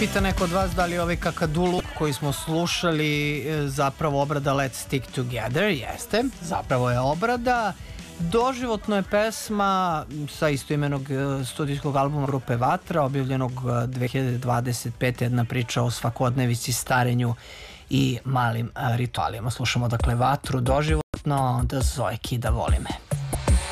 pita neko od vas da li je ovaj kakaduluk koji smo slušali zapravo obrada Let's Stick Together. Jeste, zapravo je obrada. Doživotno je pesma sa istoimenog studijskog albuma grupe Vatra, objavljenog 2025. Jedna priča o svakodnevici, starenju i malim ritualima. Slušamo dakle Vatru doživotno, onda Zoe Kida Voli me.